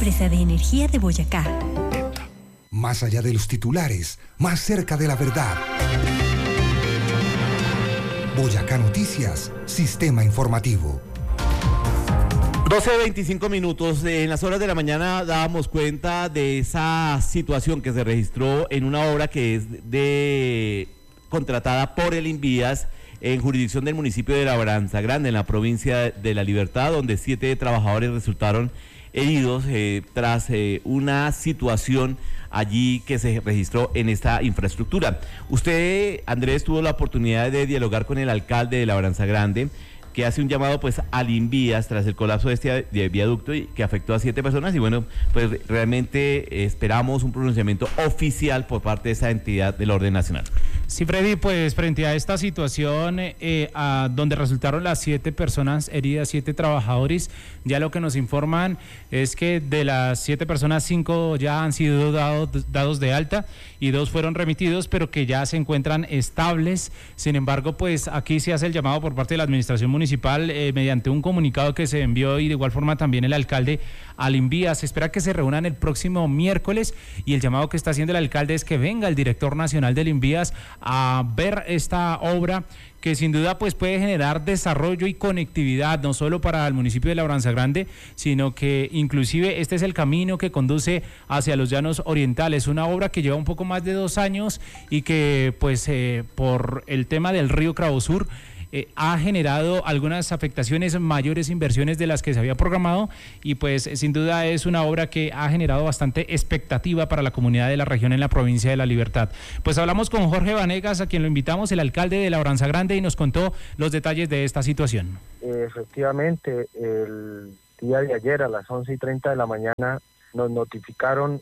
empresa de energía de Boyacá. Más allá de los titulares, más cerca de la verdad. Boyacá Noticias, Sistema Informativo. 12:25 minutos. En las horas de la mañana dábamos cuenta de esa situación que se registró en una obra que es contratada por el Invías en jurisdicción del municipio de Labranza Grande, en la provincia de La Libertad, donde 7 trabajadores resultaron heridos tras una situación allí que se registró en esta infraestructura. Usted, Andrés, tuvo la oportunidad de dialogar con el alcalde de Labranza Grande, que hace un llamado pues al Invías tras el colapso de este viaducto y que afectó a 7 personas, y bueno, pues realmente esperamos un pronunciamiento oficial por parte de esa entidad del orden nacional. Sí, Freddy, pues frente a esta situación donde resultaron las 7 personas heridas, 7 trabajadores, ya lo que nos informan es que de las 7 personas, 5 ya han sido dados de alta y 2 fueron remitidos, pero que ya se encuentran estables. Sin embargo, pues aquí se hace el llamado por parte de la administración municipal mediante un comunicado que se envió, y de igual forma también el alcalde al Invías. Se espera que se reúnan el próximo miércoles, y el llamado que está haciendo el alcalde es que venga el director nacional del Invías a ver esta obra, que sin duda pues puede generar desarrollo y conectividad no solo para el municipio de Labranza Grande, sino que inclusive este es el camino que conduce hacia los llanos orientales, una obra que lleva un poco más de 2 años y que pues por el tema del río Cravosur ha generado algunas afectaciones, mayores inversiones de las que se había programado, y pues sin duda es una obra que ha generado bastante expectativa para la comunidad de la región en la provincia de La Libertad. Pues hablamos con Jorge Vanegas, a quien lo invitamos, el alcalde de Labranza Grande, y nos contó los detalles de esta situación. Efectivamente, el día de ayer a las 11:30 de la mañana nos notificaron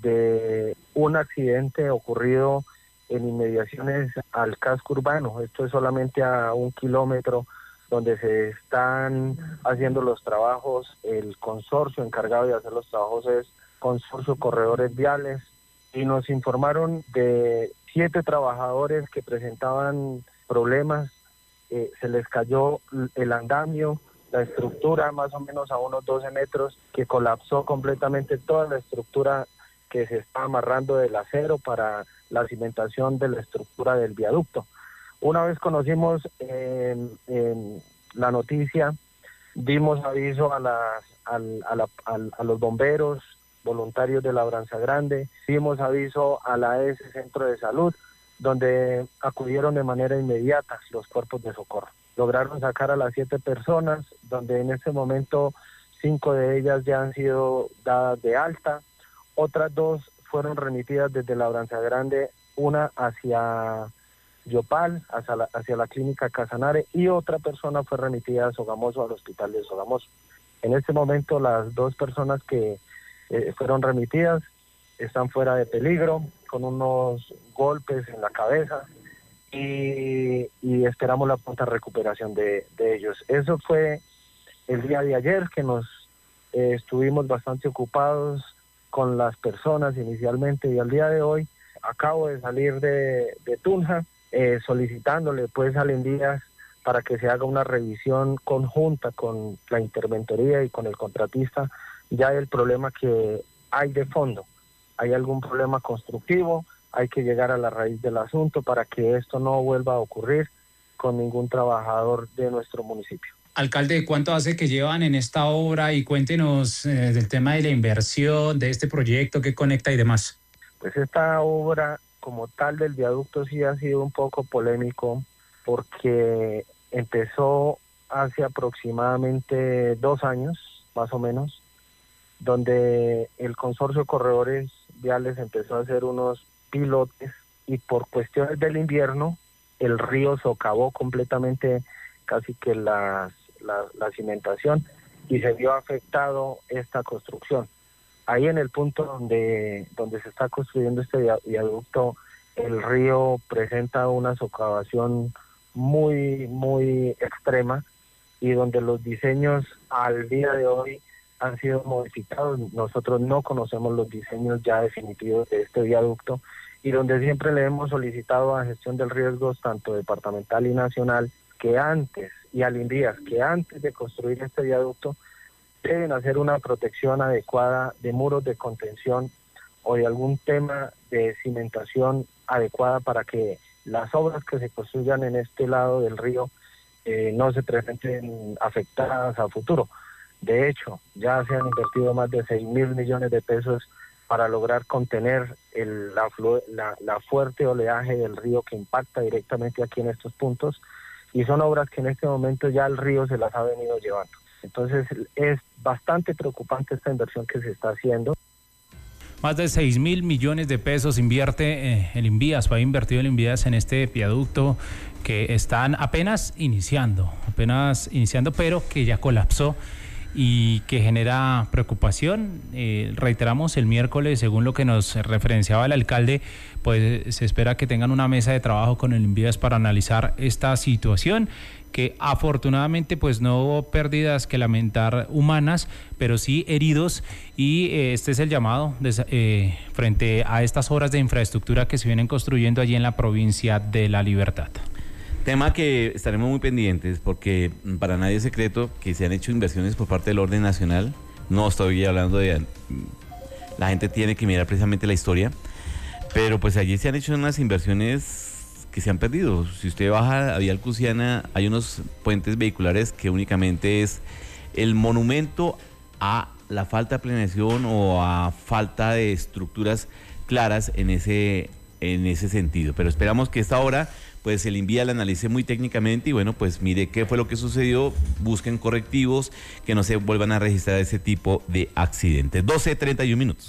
de un accidente ocurrido en inmediaciones al casco urbano. Esto es solamente a 1 kilómetro, donde se están haciendo los trabajos. El consorcio encargado de hacer los trabajos es Consorcio Corredores Viales, y nos informaron de 7 trabajadores que presentaban problemas. Se les cayó el andamio, la estructura más o menos a unos 12 metros, que colapsó completamente toda la estructura que se está amarrando del acero para la cimentación de la estructura del viaducto. Una vez conocimos la noticia, dimos aviso a los bomberos voluntarios de Labranza Grande, dimos aviso a la AS Centro de Salud, donde acudieron de manera inmediata los cuerpos de socorro. Lograron sacar a las 7 personas, donde en este momento 5 de ellas ya han sido dadas de alta. Otras 2 fueron remitidas desde Labranza Grande, una hacia Yopal, hacia la clínica Casanare, y otra persona fue remitida a Sogamoso, al hospital de Sogamoso. En este momento las 2 personas que fueron remitidas están fuera de peligro, con unos golpes en la cabeza, y esperamos la pronta recuperación de ellos. Eso fue el día de ayer, que nos estuvimos bastante ocupados con las personas inicialmente, y al día de hoy acabo de salir de Tunja solicitándole pues al Invías para que se haga una revisión conjunta con la interventoría y con el contratista, ya el problema que hay de fondo. Hay algún problema constructivo, hay que llegar a la raíz del asunto para que esto no vuelva a ocurrir con ningún trabajador de nuestro municipio. Alcalde, ¿cuánto hace que llevan en esta obra? Y cuéntenos del tema de la inversión, de este proyecto, qué conecta y demás. Pues esta obra como tal del viaducto sí ha sido un poco polémico, porque empezó hace aproximadamente 2 años, más o menos, donde el Consorcio Corredores Viales empezó a hacer unos pilotes, y por cuestiones del invierno el río socavó completamente casi que la cimentación, y se vio afectado esta construcción. Ahí en el punto donde se está construyendo este viaducto, el río presenta una socavación muy, muy extrema, y donde los diseños al día de hoy han sido modificados. Nosotros no conocemos los diseños ya definitivos de este viaducto, y donde siempre le hemos solicitado a Gestión del Riesgos, tanto departamental y nacional, que antes, y al Invías, que antes de construir este viaducto deben hacer una protección adecuada de muros de contención o de algún tema de cimentación adecuada para que las obras que se construyan en este lado del río no se presenten afectadas a futuro. De hecho, ya se han invertido más de 6.000 millones de pesos para lograr contener la fuerte oleaje del río que impacta directamente aquí en estos puntos, y son obras que en este momento ya el río se las ha venido llevando. Entonces es bastante preocupante esta inversión que se está haciendo. Más de 6.000 millones de pesos invierte el Invías, ha invertido el Invías en este viaducto que están apenas iniciando, pero que ya colapsó y que genera preocupación. Reiteramos, el miércoles, según lo que nos referenciaba el alcalde, pues se espera que tengan una mesa de trabajo con el Invías para analizar esta situación, que afortunadamente pues no hubo pérdidas que lamentar humanas, pero sí heridos, y este es el llamado frente a estas obras de infraestructura que se vienen construyendo allí en la provincia de La Libertad. Tema que estaremos muy pendientes, porque para nadie es secreto que se han hecho inversiones por parte del orden nacional. No estoy hablando de... La gente tiene que mirar precisamente la historia, pero pues allí se han hecho unas inversiones que se han perdido. Si usted baja a Vía Alcusiana, hay unos puentes vehiculares que únicamente es el monumento a la falta de planeación o a falta de estructuras claras en ese sentido. Pero esperamos que esta hora pues el Invías la analice muy técnicamente y bueno, pues mire qué fue lo que sucedió, busquen correctivos, que no se vuelvan a registrar ese tipo de accidentes. 12:31.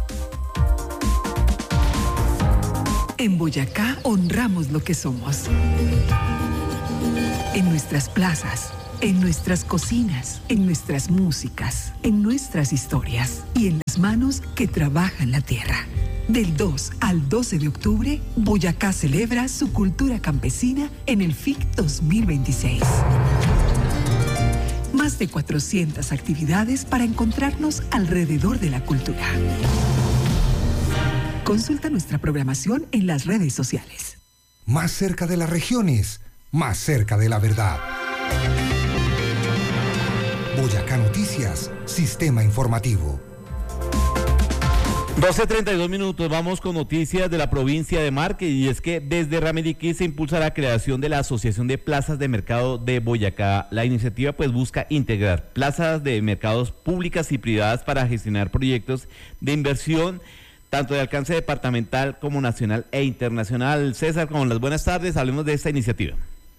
En Boyacá honramos lo que somos. En nuestras plazas, en nuestras cocinas, en nuestras músicas, en nuestras historias y en las manos que trabajan la tierra. Del 2 al 12 de octubre, Boyacá celebra su cultura campesina en el FIC 2026. Más de 400 actividades para encontrarnos alrededor de la cultura. Consulta nuestra programación en las redes sociales. Más cerca de las regiones, más cerca de la verdad. Boyacá Noticias, Sistema Informativo. 12:32, vamos con noticias de la provincia de Marque, y es que desde Ramiriquí se impulsa la creación de la Asociación de Plazas de Mercado de Boyacá. La iniciativa pues busca integrar plazas de mercados públicas y privadas para gestionar proyectos de inversión tanto de alcance departamental como nacional e internacional. César, con las buenas tardes, hablemos de esta iniciativa.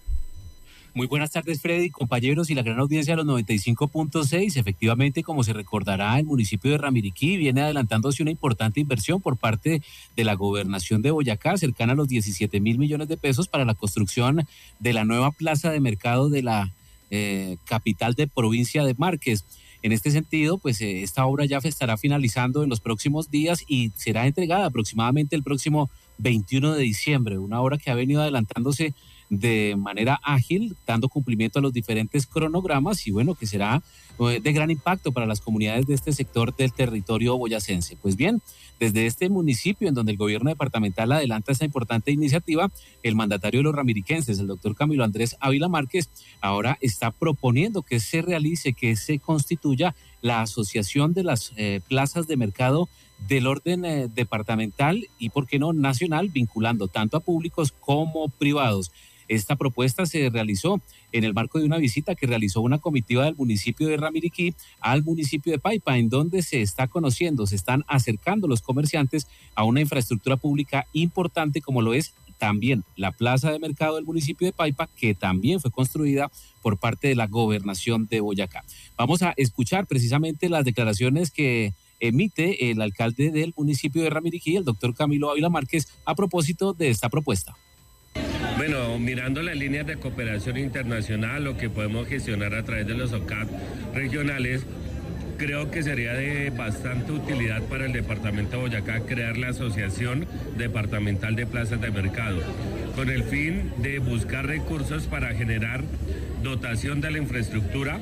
Muy buenas tardes, Freddy, compañeros y la gran audiencia de los 95.6. Efectivamente, como se recordará, el municipio de Ramiriquí viene adelantándose una importante inversión por parte de la gobernación de Boyacá, cercana a los 17.000 millones de pesos para la construcción de la nueva plaza de mercado de la capital de provincia de Márquez. En este sentido, pues esta obra ya estará finalizando en los próximos días y será entregada aproximadamente el próximo 21 de diciembre, una obra que ha venido adelantándose de manera ágil, dando cumplimiento a los diferentes cronogramas y bueno, que será de gran impacto para las comunidades de este sector del territorio boyacense. Pues bien, desde este municipio en donde el gobierno departamental adelanta esta importante iniciativa, el mandatario de los ramiriquenses, el doctor Camilo Andrés Ávila Márquez, ahora está proponiendo que se realice, que se constituya la asociación de las plazas de mercado del orden departamental y, por qué no, nacional, vinculando tanto a públicos como privados. Esta propuesta se realizó en el marco de una visita que realizó una comitiva del municipio de Ramiriquí al municipio de Paipa, en donde se está conociendo, se están acercando los comerciantes a una infraestructura pública importante como lo es también la plaza de mercado del municipio de Paipa, que también fue construida por parte de la gobernación de Boyacá. Vamos a escuchar precisamente las declaraciones que emite el alcalde del municipio de Ramiriquí, el doctor Camilo Ávila Márquez, a propósito de esta propuesta. Bueno, mirando las líneas de cooperación internacional, lo que podemos gestionar a través de los OCAP regionales, creo que sería de bastante utilidad para el departamento de Boyacá crear la Asociación Departamental de Plazas de Mercado, con el fin de buscar recursos para generar dotación de la infraestructura,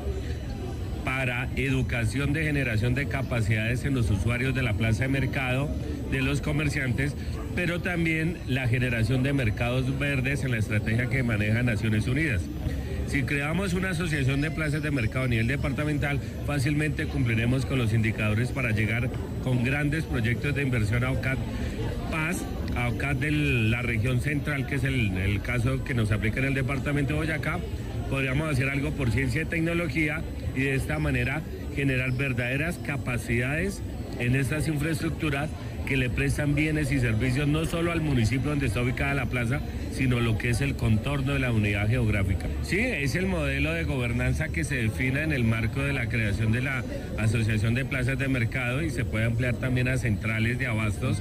para educación de generación de capacidades en los usuarios de la plaza de mercado, de los comerciantes, pero también la generación de mercados verdes en la estrategia que maneja Naciones Unidas. Si creamos una asociación de plazas de mercado a nivel departamental, fácilmente cumpliremos con los indicadores para llegar con grandes proyectos de inversión a OCAD Paz, a OCAD de la región central, que es el caso que nos aplica en el departamento de Boyacá. Podríamos hacer algo por ciencia y tecnología y de esta manera generar verdaderas capacidades en estas infraestructuras que le prestan bienes y servicios no solo al municipio donde está ubicada la plaza, sino lo que es el contorno de la unidad geográfica. Sí, es el modelo de gobernanza que se define en el marco de la creación de la Asociación de Plazas de Mercado y se puede ampliar también a centrales de abastos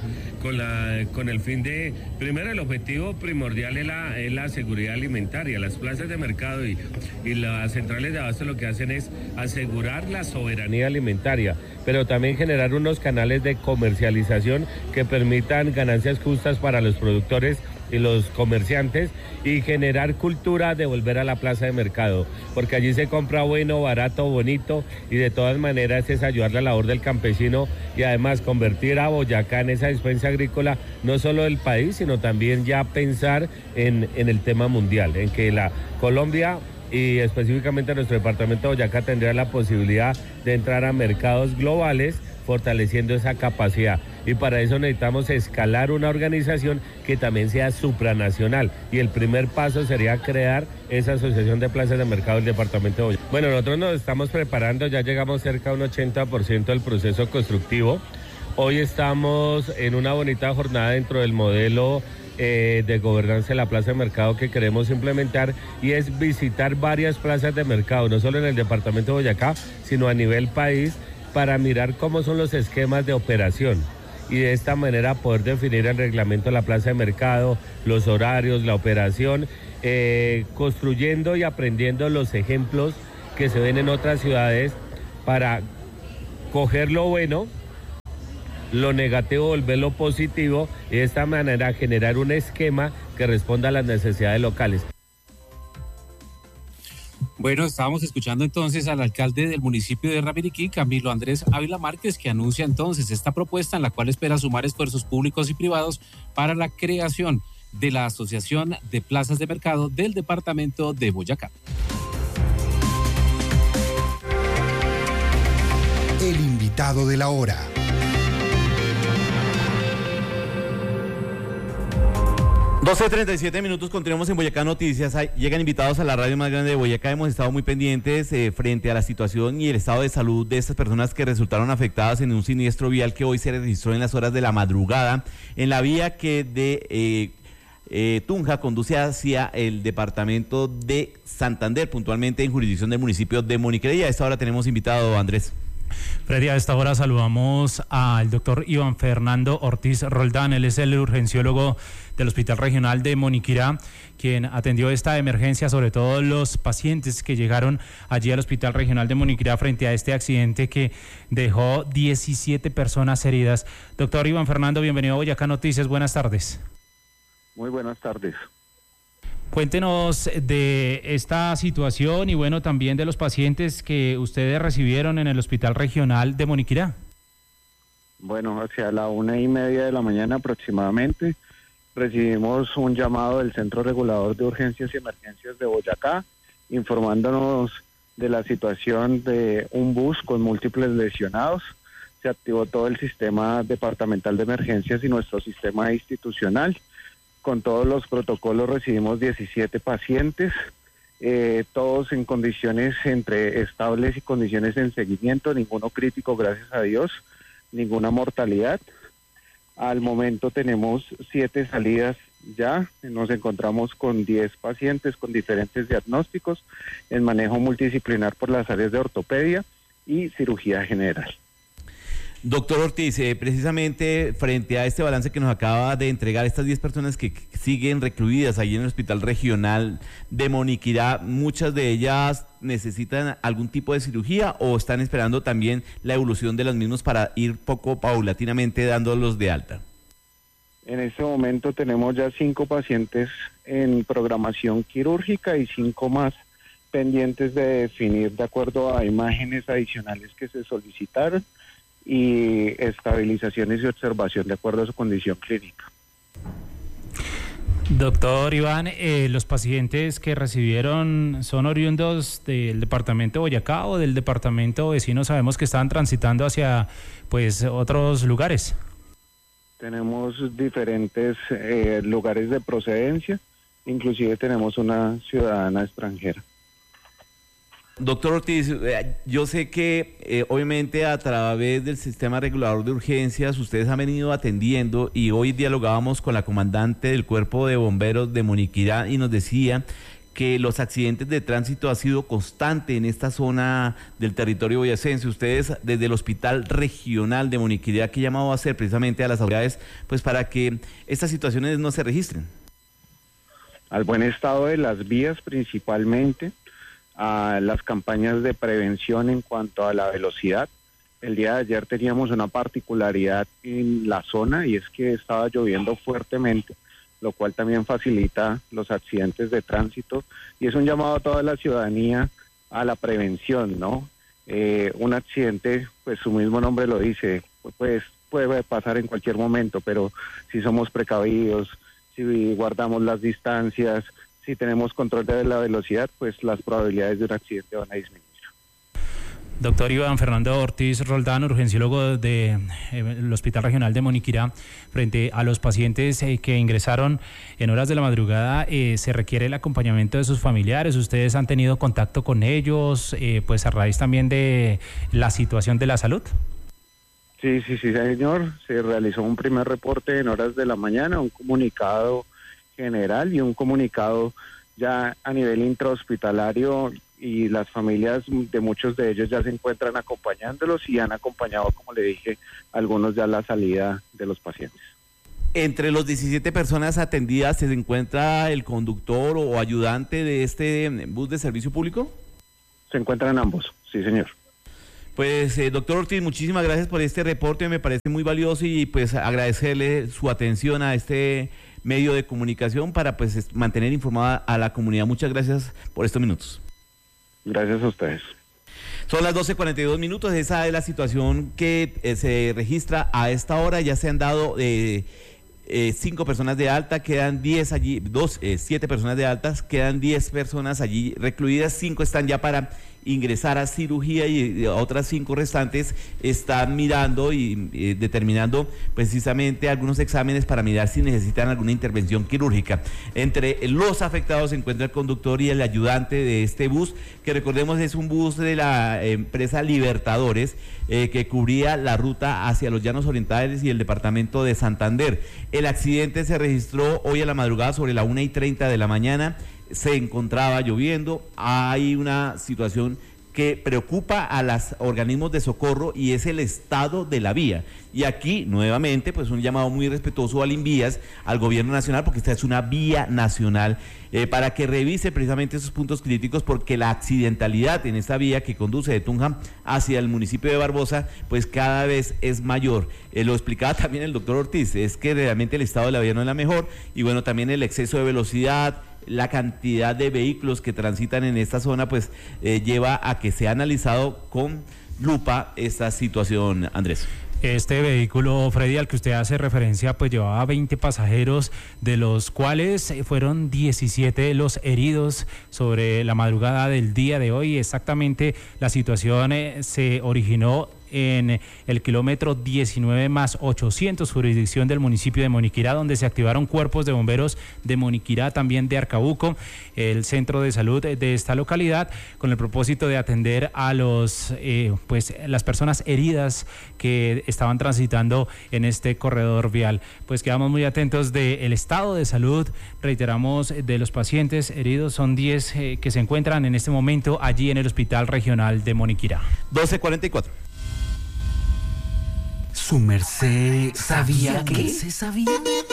con el fin de, primero, el objetivo primordial es la seguridad alimentaria. Las plazas de mercado y las centrales de abastos lo que hacen es asegurar la soberanía alimentaria, pero también generar unos canales de comercialización que permitan ganancias justas para los productores y los comerciantes y generar cultura de volver a la plaza de mercado, porque allí se compra bueno, barato, bonito y de todas maneras es ayudar la labor del campesino y además convertir a Boyacá en esa despensa agrícola no solo del país, sino también ya pensar en el tema mundial, en que la Colombia y específicamente nuestro departamento de Boyacá tendría la posibilidad de entrar a mercados globales fortaleciendo esa capacidad. Y para eso necesitamos escalar una organización que también sea supranacional. Y el primer paso sería crear esa asociación de plazas de mercado del departamento de Boyacá. Bueno, nosotros nos estamos preparando, ya llegamos cerca a un 80% del proceso constructivo. Hoy estamos en una bonita jornada dentro del modelo de gobernanza de la plaza de mercado que queremos implementar y es visitar varias plazas de mercado, no solo en el departamento de Boyacá, sino a nivel país, para mirar cómo son los esquemas de operación y de esta manera poder definir el reglamento de la plaza de mercado, los horarios, la operación, construyendo y aprendiendo los ejemplos que se ven en otras ciudades para coger lo bueno, lo negativo, volverlo positivo y de esta manera generar un esquema que responda a las necesidades locales. Bueno, estábamos escuchando entonces al alcalde del municipio de Ramiriquí, Camilo Andrés Ávila Márquez, que anuncia entonces esta propuesta en la cual espera sumar esfuerzos públicos y privados para la creación de la Asociación de Plazas de Mercado del departamento de Boyacá. El invitado de la hora. 12:37 minutos, continuamos en Boyacá Noticias. Llegan invitados a la radio más grande de Boyacá. Hemos estado muy pendientes frente a la situación y el estado de salud de estas personas que resultaron afectadas en un siniestro vial que hoy se registró en las horas de la madrugada en la vía que de Tunja conduce hacia el departamento de Santander, puntualmente en jurisdicción del municipio de Moniquirá. Y a esta hora tenemos invitado, Andrés. Freddy, a esta hora saludamos al doctor Iván Fernando Ortiz Roldán. Él es el urgenciólogo del Hospital Regional de Moniquirá, quien atendió esta emergencia, sobre todo los pacientes que llegaron allí al Hospital Regional de Moniquirá frente a este accidente que dejó 17 personas heridas. Doctor Iván Fernando, bienvenido a Boyacá Noticias. Buenas tardes. Muy buenas tardes. Cuéntenos de esta situación y bueno, también de los pacientes que ustedes recibieron en el Hospital Regional de Moniquirá. Bueno, hacia la 1:30 de la mañana aproximadamente recibimos un llamado del Centro Regulador de Urgencias y Emergencias de Boyacá, informándonos de la situación de un bus con múltiples lesionados. Se activó todo el sistema departamental de emergencias y nuestro sistema institucional. Con todos los protocolos recibimos 17 pacientes, todos en condiciones entre estables y condiciones en seguimiento, ninguno crítico, gracias a Dios, ninguna mortalidad. Al momento tenemos 7 salidas ya, nos encontramos con 10 pacientes con diferentes diagnósticos en manejo multidisciplinar por las áreas de ortopedia y cirugía general. Doctor Ortiz, precisamente frente a este balance que nos acaba de entregar, estas 10 personas que siguen recluidas allí en el Hospital Regional de Moniquirá, ¿muchas de ellas necesitan algún tipo de cirugía o están esperando también la evolución de los mismos para ir paulatinamente dándolos de alta? En este momento tenemos ya 5 pacientes en programación quirúrgica y 5 más pendientes de definir de acuerdo a imágenes adicionales que se solicitaron y estabilizaciones y observación de acuerdo a su condición clínica. Doctor Iván, ¿los pacientes que recibieron son oriundos del departamento de Boyacá o del departamento vecino? Sabemos que estaban transitando hacia pues otros lugares. Tenemos diferentes lugares de procedencia, inclusive tenemos una ciudadana extranjera. Doctor Ortiz, yo sé que obviamente a través del sistema regulador de urgencias ustedes han venido atendiendo y hoy dialogábamos con la comandante del Cuerpo de Bomberos de Moniquirá y nos decía que los accidentes de tránsito ha sido constante en esta zona del territorio boyacense. Ustedes desde el Hospital Regional de Moniquirá, ¿qué llamado a hacer precisamente a las autoridades pues para que estas situaciones no se registren? Al buen estado de las vías principalmente, a las campañas de prevención en cuanto a la velocidad. El día de ayer teníamos una particularidad en la zona y es que estaba lloviendo fuertemente, lo cual también facilita los accidentes de tránsito y es un llamado a toda la ciudadanía a la prevención, ¿no? Un accidente, pues su mismo nombre lo dice, pues puede pasar en cualquier momento, pero si somos precavidos, si guardamos las distancias, si tenemos control de la velocidad, pues las probabilidades de un accidente van a disminuir. Doctor Iván Fernando Ortiz Roldán, urgenciólogo del Hospital Regional de Moniquirá, frente a los pacientes que ingresaron en horas de la madrugada, ¿se requiere el acompañamiento de sus familiares? ¿Ustedes han tenido contacto con ellos, pues a raíz también de la situación de la salud? Sí, señor. Se realizó un primer reporte en horas de la mañana, un comunicado general y un comunicado ya a nivel intrahospitalario y las familias de muchos de ellos ya se encuentran acompañándolos y han acompañado, como le dije, algunos ya la salida de los pacientes. Entre los 17 personas atendidas, ¿se encuentra el conductor o ayudante de este bus de servicio público? Se encuentran ambos, sí señor. Pues doctor Ortiz, muchísimas gracias por este reporte, me parece muy valioso y pues agradecerle su atención a este medio de comunicación para pues mantener informada a la comunidad. Muchas gracias por estos minutos. Gracias a ustedes. Son las 12:42, esa es la situación que se registra a esta hora. Ya se han dado 5 personas de alta, quedan 10 allí, 7 personas de altas, quedan 10 personas allí recluidas, 5 están ya para ingresar a cirugía y otras 5 restantes están mirando y determinando precisamente algunos exámenes para mirar si necesitan alguna intervención quirúrgica. Entre los afectados se encuentra el conductor y el ayudante de este bus, que recordemos es un bus de la empresa Libertadores que cubría la ruta hacia los Llanos Orientales y el departamento de Santander. El accidente se registró hoy a la madrugada sobre la 1:30 de la mañana. Se encontraba lloviendo, hay una situación que preocupa a los organismos de socorro y es el estado de la vía. Y aquí, nuevamente, pues un llamado muy respetuoso al INVÍAS, al gobierno nacional, porque esta es una vía nacional, para que revise precisamente esos puntos críticos, porque la accidentalidad en esta vía que conduce de Tunja hacia el municipio de Barbosa, pues cada vez es mayor. Lo explicaba también el doctor Ortiz, es que realmente el estado de la vía no es la mejor, y bueno, también el exceso de velocidad, la cantidad de vehículos que transitan en esta zona, pues lleva a que sea analizado con lupa esta situación, Andrés. Este vehículo, Freddy, al que usted hace referencia, pues llevaba 20 pasajeros, de los cuales fueron 17 los heridos sobre la madrugada del día de hoy. Exactamente, la situación se originó en el kilómetro 19+800, jurisdicción del municipio de Moniquirá, donde se activaron cuerpos de bomberos de Moniquirá, también de Arcabuco, el centro de salud de esta localidad, con el propósito de atender a las personas heridas que estaban transitando en este corredor vial. Pues quedamos muy atentos del estado de salud, reiteramos, de los pacientes heridos. Son 10 que se encuentran en este momento allí en el Hospital Regional de Moniquirá. 12:44. Su merced ¿sabía qué? ¿Se sabía?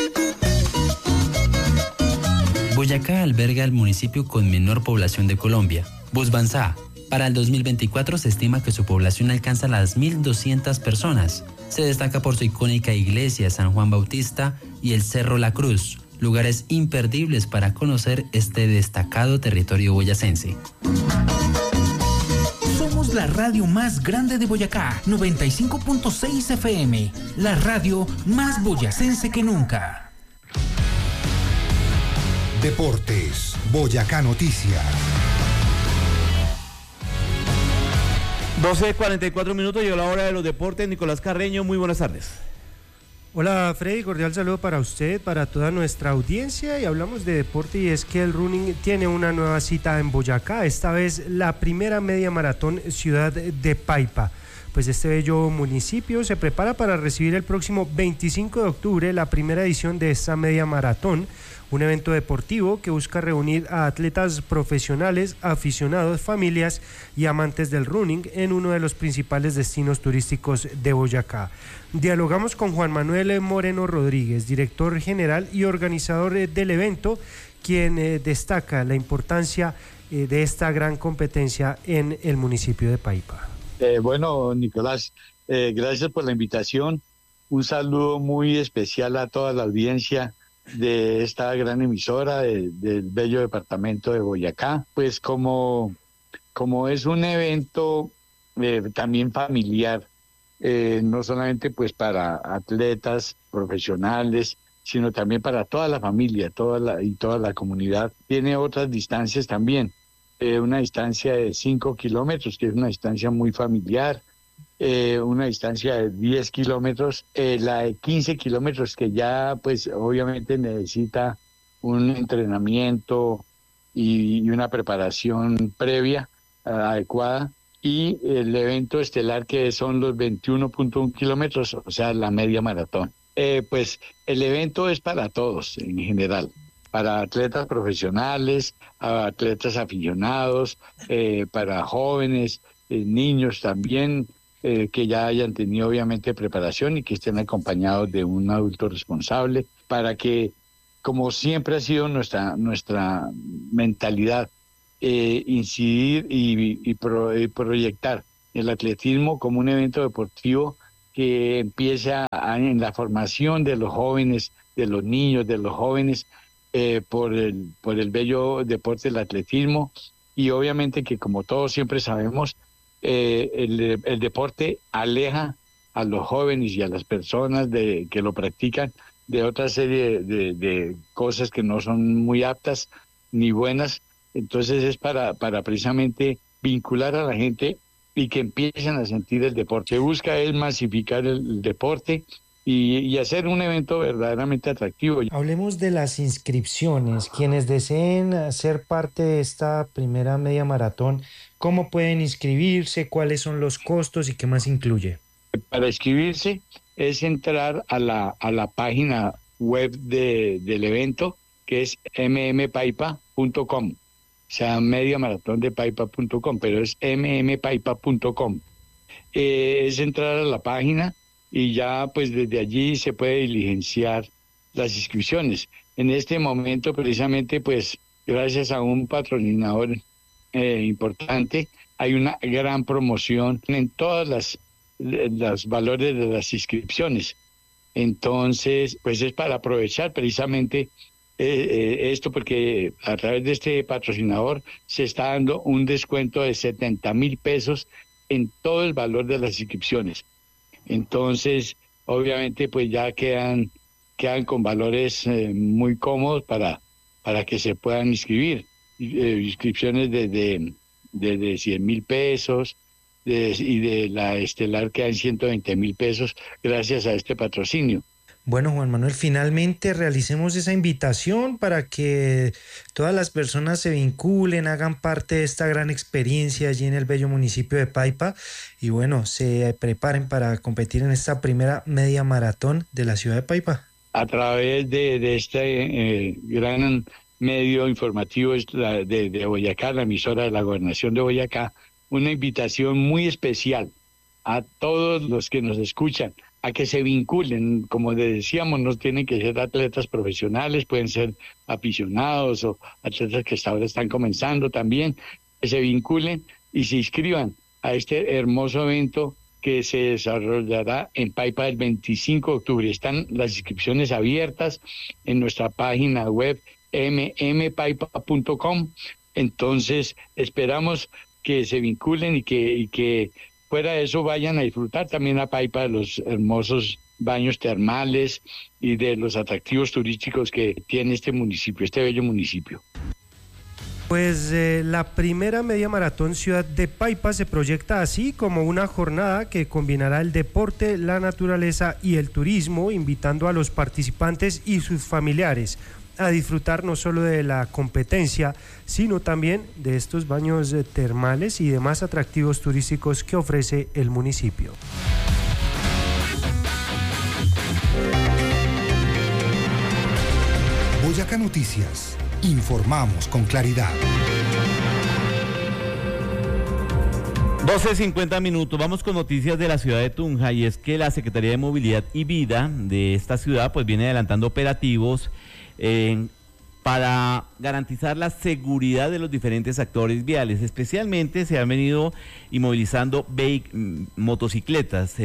Boyacá alberga el municipio con menor población de Colombia, Busbanzá. Para el 2024 se estima que su población alcanza las 1.200 personas. Se destaca por su icónica iglesia San Juan Bautista y el Cerro La Cruz, lugares imperdibles para conocer este destacado territorio boyacense. Somos la radio más grande de Boyacá, 95.6 FM, la radio más boyacense que nunca. Deportes, Boyacá Noticias. 12:44 llegó la hora de los deportes. Nicolás Carreño, muy buenas tardes. Hola Freddy, cordial saludo para usted, para toda nuestra audiencia, y hablamos de deporte, y es que el running tiene una nueva cita en Boyacá, esta vez la primera media maratón Ciudad de Paipa. Pues este bello municipio se prepara para recibir el próximo 25 de octubre la primera edición de esta media maratón, un evento deportivo que busca reunir a atletas profesionales, aficionados, familias y amantes del running en uno de los principales destinos turísticos de Boyacá. Dialogamos con Juan Manuel Moreno Rodríguez, director general y organizador del evento, quien destaca la importancia de esta gran competencia en el municipio de Paipa. Bueno, Nicolás, gracias por la invitación. Un saludo muy especial a toda la audiencia de esta gran emisora del bello departamento de Boyacá. Pues como es un evento también familiar, no solamente pues para atletas profesionales, sino también para toda la familia, toda la comunidad. Tiene otras distancias también. Una distancia de 5 kilómetros, que es una distancia muy familiar, una distancia de 10 kilómetros, la de 15 kilómetros, que ya pues obviamente necesita un entrenamiento y una preparación previa adecuada, y el evento estelar, que son los 21.1 kilómetros, o sea, la media maratón. Pues el evento es para todos en general, para atletas profesionales, atletas aficionados, para jóvenes, niños también, que ya hayan tenido obviamente preparación y que estén acompañados de un adulto responsable, para que, como siempre ha sido nuestra mentalidad, incidir y proyectar el atletismo como un evento deportivo que empiece en la formación de los jóvenes, de los niños, de los jóvenes, por el bello deporte del atletismo. Y obviamente que, como todos siempre sabemos, el deporte aleja a los jóvenes y a las personas que lo practican de otra serie de cosas que no son muy aptas ni buenas. Entonces es para precisamente vincular a la gente y que empiecen a sentir el deporte. Busca es masificar el deporte y hacer un evento verdaderamente atractivo. Hablemos de las inscripciones. Quienes deseen ser parte de esta primera media maratón, ¿cómo pueden inscribirse? ¿Cuáles son los costos y qué más incluye? Para inscribirse es entrar a la página web del evento, que es mmpaipa.com. O sea, mediamaratóndepaipa.com, pero es mmpaipa.com. Es entrar a la página y ya pues desde allí se puede diligenciar las inscripciones. En este momento precisamente pues gracias a un patrocinador importante hay una gran promoción en todas los valores de las inscripciones. Entonces pues es para aprovechar precisamente esto, porque a través de este patrocinador se está dando un descuento de 70,000 pesos en todo el valor de las inscripciones. Entonces, obviamente, pues ya quedan con valores muy cómodos para que se puedan inscribir. Inscripciones de 100,000 pesos y de la estelar quedan 120,000 pesos gracias a este patrocinio. Bueno, Juan Manuel, finalmente realicemos esa invitación para que todas las personas se vinculen, hagan parte de esta gran experiencia allí en el bello municipio de Paipa y bueno, se preparen para competir en esta primera media maratón de la ciudad de Paipa. A través de este gran medio informativo de Boyacá, la emisora de la Gobernación de Boyacá, una invitación muy especial a todos los que nos escuchan, a que se vinculen. Como decíamos, no tienen que ser atletas profesionales, pueden ser aficionados o atletas que hasta ahora están comenzando también, que se vinculen y se inscriban a este hermoso evento que se desarrollará en Paipa el 25 de octubre. Están las inscripciones abiertas en nuestra página web mmpaipa.com. Entonces esperamos que se vinculen y que fuera de eso vayan a disfrutar también a Paipa de los hermosos baños termales y de los atractivos turísticos que tiene este municipio, este bello municipio. Pues la primera media maratón Ciudad de Paipa se proyecta así como una jornada que combinará el deporte, la naturaleza y el turismo, invitando a los participantes y sus familiares a disfrutar no solo de la competencia, sino también de estos baños termales y demás atractivos turísticos que ofrece el municipio. Boyacá Noticias. Informamos con claridad. 12:50. Vamos con noticias de la ciudad de Tunja, y es que la Secretaría de Movilidad y Vida de esta ciudad pues viene adelantando operativos para garantizar la seguridad de los diferentes actores viales. Especialmente se han venido inmovilizando motocicletas.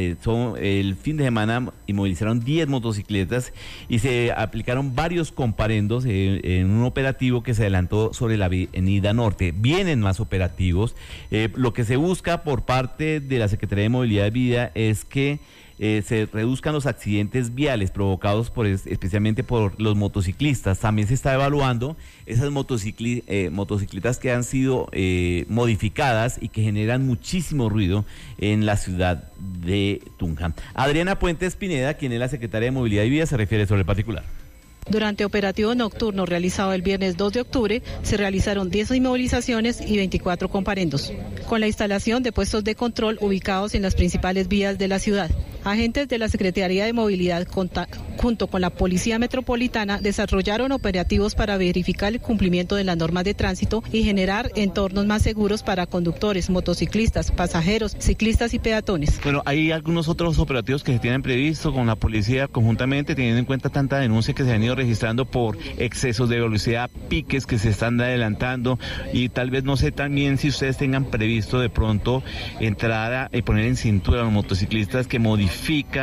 El fin de semana inmovilizaron 10 motocicletas y se aplicaron varios comparendos en un operativo que se adelantó sobre la avenida Norte. Vienen más operativos. Lo que se busca por parte de la Secretaría de Movilidad y Vida es que se reduzcan los accidentes viales provocados especialmente por los motociclistas. También se está evaluando esas motocicletas que han sido modificadas y que generan muchísimo ruido en la ciudad de Tunja. Adriana Puentes Pineda, quien es la secretaria de Movilidad y Vida, se refiere sobre el particular. Durante operativo nocturno realizado el viernes 2 de octubre, se realizaron 10 inmovilizaciones y 24 comparendos, con la instalación de puestos de control ubicados en las principales vías de la ciudad. Agentes de la Secretaría de Movilidad, junto con la Policía Metropolitana, desarrollaron operativos para verificar el cumplimiento de las normas de tránsito y generar entornos más seguros para conductores, motociclistas, pasajeros, ciclistas y peatones. Bueno, hay algunos otros operativos que se tienen previsto con la policía conjuntamente, teniendo en cuenta tanta denuncia que se han ido registrando por excesos de velocidad, piques que se están adelantando, y tal vez no sé también si ustedes tengan previsto de pronto entrar a poner en cintura a los motociclistas que modifican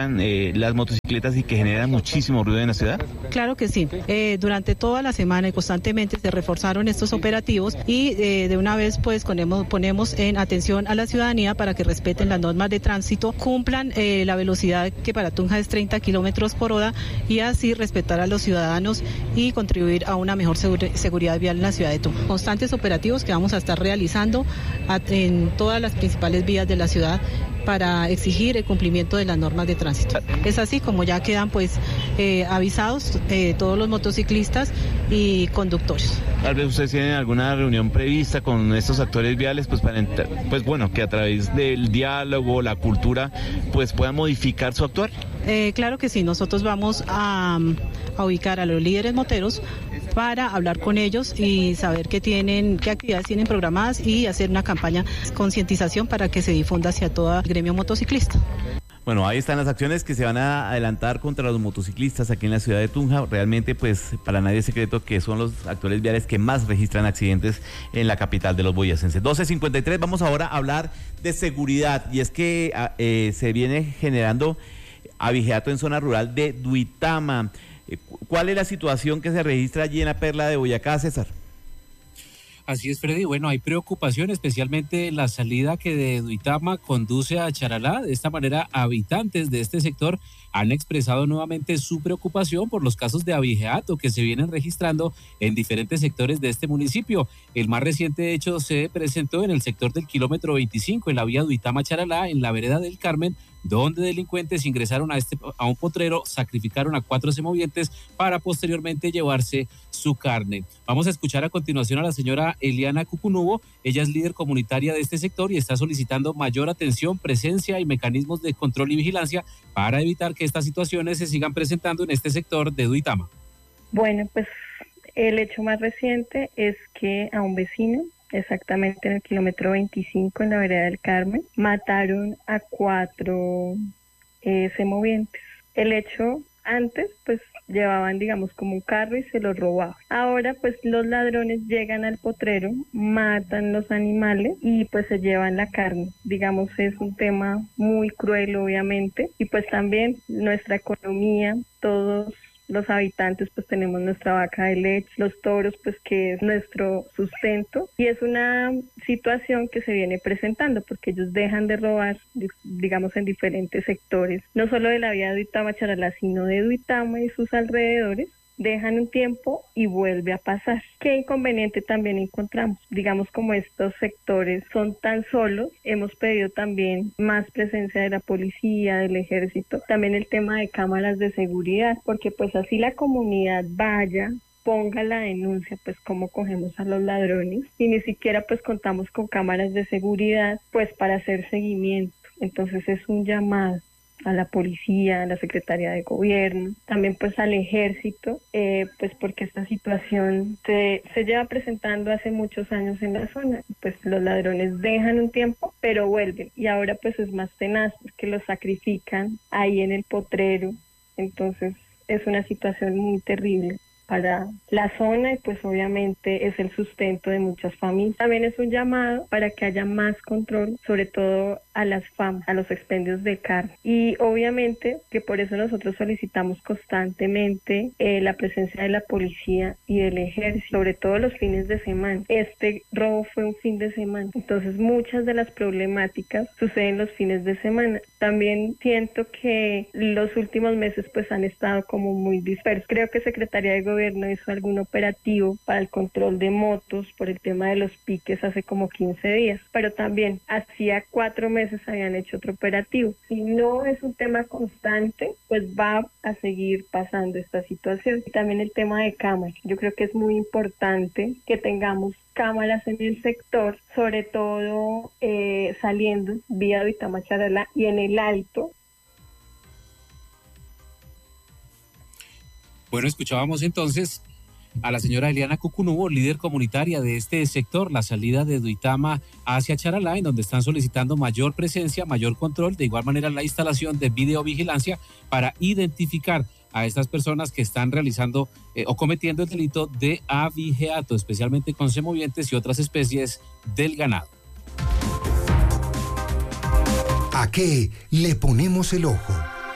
las motocicletas y que generan muchísimo ruido en la ciudad. Claro que sí. Durante toda la semana y constantemente se reforzaron estos operativos y de una vez pues ponemos en atención a la ciudadanía para que respeten las normas de tránsito, cumplan la velocidad que para Tunja es 30 kilómetros por hora, y así respetar a los ciudadanos y contribuir a una mejor seguridad vial en la ciudad de Tunja. Constantes operativos que vamos a estar realizando en todas las principales vías de la ciudad para exigir el cumplimiento de las normas de tránsito. Es así como ya quedan pues avisados todos los motociclistas y conductores. Tal vez ustedes tienen alguna reunión prevista con estos actores viales pues para que a través del diálogo, la cultura, pues puedan modificar su actuar. Claro que sí, nosotros vamos a ubicar a los líderes moteros para hablar con ellos y saber qué actividades tienen programadas y hacer una campaña de concientización para que se difunda hacia todo el gremio motociclista. Bueno, ahí están las acciones que se van a adelantar contra los motociclistas aquí en la ciudad de Tunja. Realmente, pues, para nadie es secreto que son los actores viales que más registran accidentes en la capital de los boyacenses. 12:53, vamos ahora a hablar de seguridad, y es que se viene generando abigeato en zona rural de Duitama. ¿Cuál es la situación que se registra allí en la perla de Boyacá, César? Así es, Freddy. Bueno, hay preocupación, especialmente en la salida que de Duitama conduce a Charalá. De esta manera, habitantes de este sector han expresado nuevamente su preocupación por los casos de abigeato que se vienen registrando en diferentes sectores de este municipio. El más reciente hecho se presentó en el sector del kilómetro 25, en la vía Duitama-Charalá, en la vereda del Carmen, donde delincuentes ingresaron a un potrero, sacrificaron a 4 semovientes para posteriormente llevarse su carne. Vamos a escuchar a continuación a la señora Eliana Cucunubo. Ella es líder comunitaria de este sector y está solicitando mayor atención, presencia y mecanismos de control y vigilancia para evitar que estas situaciones se sigan presentando en este sector de Duitama. Bueno, pues el hecho más reciente es que a un vecino, exactamente en el kilómetro 25, en la vereda del Carmen, mataron a 4 semovientes. El hecho antes, pues llevaban, digamos, como un carro y se lo robaban. Ahora, pues los ladrones llegan al potrero, matan los animales y pues se llevan la carne. Digamos, es un tema muy cruel, obviamente, y pues también nuestra economía, todos los habitantes pues tenemos nuestra vaca de leche, los toros pues que es nuestro sustento, y es una situación que se viene presentando porque ellos dejan de robar, digamos, en diferentes sectores, no solo de la vía de Duitama-Charalá, sino de Duitama y sus alrededores. Dejan un tiempo y vuelve a pasar. ¿Qué inconveniente también encontramos? Digamos, como estos sectores son tan solos, hemos pedido también más presencia de la policía, del ejército, también el tema de cámaras de seguridad, porque pues así la comunidad vaya, ponga la denuncia, pues cómo cogemos a los ladrones, y ni siquiera pues contamos con cámaras de seguridad pues para hacer seguimiento. Entonces es un llamado a la policía, a la Secretaría de Gobierno, también pues al ejército, pues porque esta situación se lleva presentando hace muchos años en la zona, pues los ladrones dejan un tiempo, pero vuelven, y ahora pues es más tenaz, porque los sacrifican ahí en el potrero, entonces es una situación muy terrible para la zona y pues obviamente es el sustento de muchas familias. También es un llamado para que haya más control, sobre todo a las FAM, a los expendios de carne. Y obviamente que por eso nosotros solicitamos constantemente la presencia de la policía y del ejército, sobre todo los fines de semana. Este robo fue un fin de semana, entonces muchas de las problemáticas suceden los fines de semana. También siento que los últimos meses pues han estado como muy dispersos. Creo que Secretaría de Gobierno hizo algún operativo para el control de motos por el tema de los piques hace como 15 días, pero también hacía 4 meses habían hecho otro operativo. Si no es un tema constante, pues va a seguir pasando esta situación. Y también el tema de cámaras. Yo creo que es muy importante que tengamos cámaras en el sector, sobre todo saliendo vía Duitama-Charalá y en el Alto. Bueno, escuchábamos entonces a la señora Eliana Cucunubo, líder comunitaria de este sector, la salida de Duitama hacia Charalá, en donde están solicitando mayor presencia, mayor control, de igual manera la instalación de videovigilancia para identificar a estas personas que están realizando o cometiendo el delito de abigeato, especialmente con semovientes y otras especies del ganado. ¿A qué le ponemos el ojo?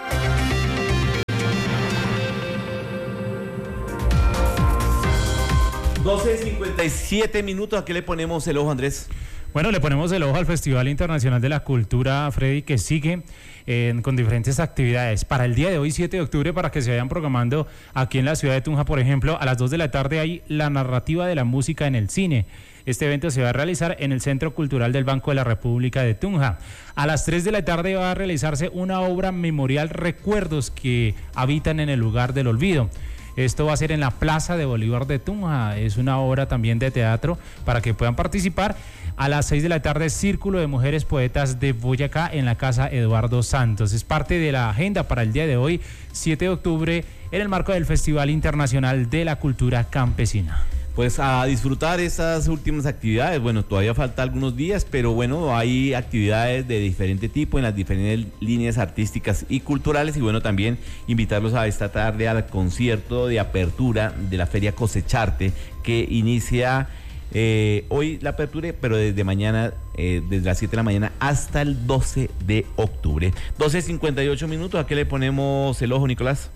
$12:57, ¿a qué le ponemos el ojo, Andrés? Bueno, le ponemos el ojo al Festival Internacional de la Cultura, Freddy, que sigue con diferentes actividades. Para el día de hoy, 7 de octubre, para que se vayan programando aquí en la ciudad de Tunja, por ejemplo, a las 2 de la tarde hay la narrativa de la música en el cine. Este evento se va a realizar en el Centro Cultural del Banco de la República de Tunja. A las 3 de la tarde va a realizarse una obra memorial, Recuerdos que habitan en el lugar del olvido. Esto va a ser en la Plaza de Bolívar de Tunja. Es una obra también de teatro para que puedan participar. A las 6 de la tarde, Círculo de Mujeres Poetas de Boyacá en la Casa Eduardo Santos. Es parte de la agenda para el día de hoy, 7 de octubre, en el marco del Festival Internacional de la Cultura Campesina. Pues a disfrutar estas últimas actividades. Bueno, todavía falta algunos días, pero bueno, hay actividades de diferente tipo en las diferentes líneas artísticas y culturales, y bueno, también invitarlos a esta tarde al concierto de apertura de la Feria Cosecharte, que inicia hoy la apertura, pero desde mañana, desde las 7 de la mañana hasta el 12 de octubre. 12:58, ¿a qué le ponemos el ojo, Nicolás?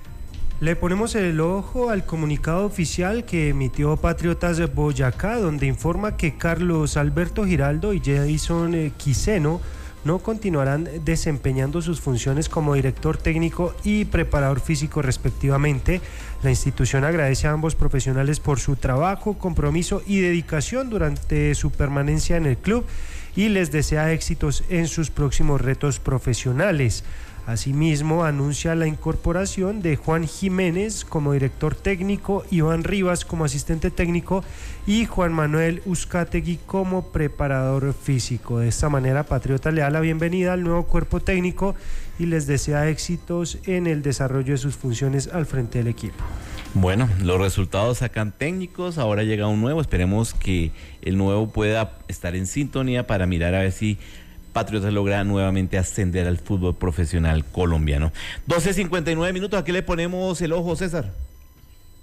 Le ponemos el ojo al comunicado oficial que emitió Patriotas de Boyacá, donde informa que Carlos Alberto Giraldo y Jason Quiseno no continuarán desempeñando sus funciones como director técnico y preparador físico respectivamente. La institución agradece a ambos profesionales por su trabajo, compromiso y dedicación durante su permanencia en el club y les desea éxitos en sus próximos retos profesionales. Asimismo, anuncia la incorporación de Juan Jiménez como director técnico, Iván Rivas como asistente técnico y Juan Manuel Uzcategui como preparador físico. De esta manera, Patriota le da la bienvenida al nuevo cuerpo técnico y les desea éxitos en el desarrollo de sus funciones al frente del equipo. Bueno, los resultados sacan técnicos, ahora llega un nuevo, esperemos que el nuevo pueda estar en sintonía para mirar a ver si Patriotas logra nuevamente ascender al fútbol profesional colombiano. 12:59, ¿a qué le ponemos el ojo, César?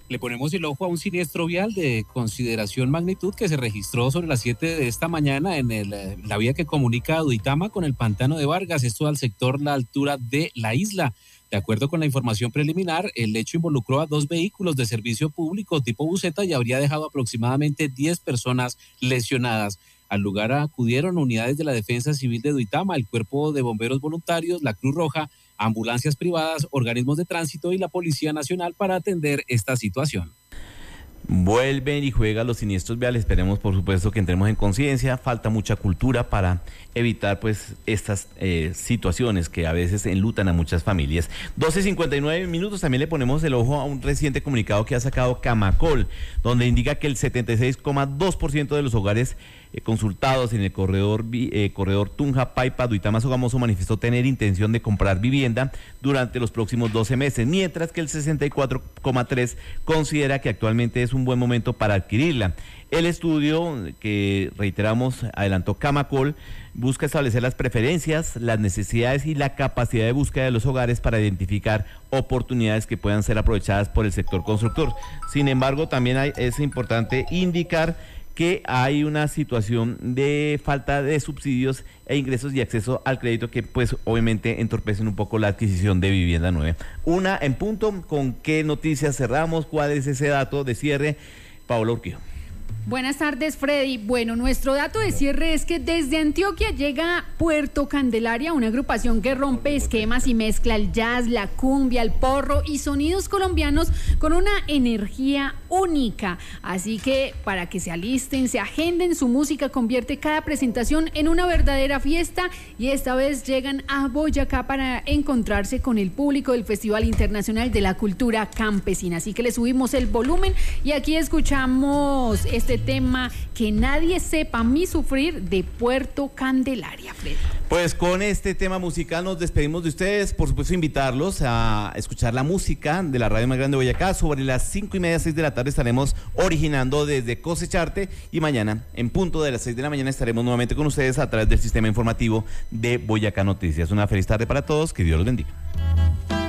Le ponemos el ojo a un siniestro vial de consideración magnitud que se registró sobre las 7 de esta mañana en la vía que comunica a Duitama con el Pantano de Vargas, esto al sector la altura de la isla. De acuerdo con la información preliminar, el hecho involucró a 2 vehículos de servicio público tipo buseta y habría dejado aproximadamente 10 personas lesionadas. Al lugar acudieron unidades de la Defensa Civil de Duitama, el Cuerpo de Bomberos Voluntarios, la Cruz Roja, ambulancias privadas, organismos de tránsito y la Policía Nacional para atender esta situación. Vuelven y juegan los siniestros viales. Esperemos, por supuesto, que entremos en conciencia. Falta mucha cultura para evitar pues estas situaciones que a veces enlutan a muchas familias. 12:59 minutos. También le ponemos el ojo a un reciente comunicado que ha sacado Camacol, donde indica que el 76,2% de los hogares consultados en el corredor Tunja, Paipa, Duitama, Sogamoso manifestó tener intención de comprar vivienda durante los próximos 12 meses, mientras que el 64,3% considera que actualmente es un buen momento para adquirirla. El estudio que, reiteramos, adelantó Camacol, busca establecer las preferencias, las necesidades y la capacidad de búsqueda de los hogares para identificar oportunidades que puedan ser aprovechadas por el sector constructor. Sin embargo, también es importante indicar que hay una situación de falta de subsidios e ingresos y acceso al crédito que pues obviamente entorpecen un poco la adquisición de vivienda nueva. Una en punto. ¿Con qué noticias cerramos? ¿Cuál es ese dato de cierre? Paola Urquijo. Buenas tardes, Freddy. Bueno, nuestro dato de cierre es que desde Antioquia llega Puerto Candelaria, una agrupación que rompe esquemas y mezcla el jazz, la cumbia, el porro y sonidos colombianos con una energía única. Así que para que se alisten, se agenden, su música convierte cada presentación en una verdadera fiesta y esta vez llegan a Boyacá para encontrarse con el público del Festival Internacional de la Cultura Campesina. Así que le subimos el volumen y aquí escuchamos este tema, Que nadie sepa mi sufrir, de Puerto Candelaria, Freddy. Pues con este tema musical nos despedimos de ustedes. Por supuesto, invitarlos a escuchar la música de la radio más grande de Boyacá. Sobre las 5:30, 6 de la tarde estaremos originando desde Cosecharte y mañana en punto de las 6 de la mañana estaremos nuevamente con ustedes a través del sistema informativo de Boyacá Noticias. Una feliz tarde para todos, que Dios los bendiga.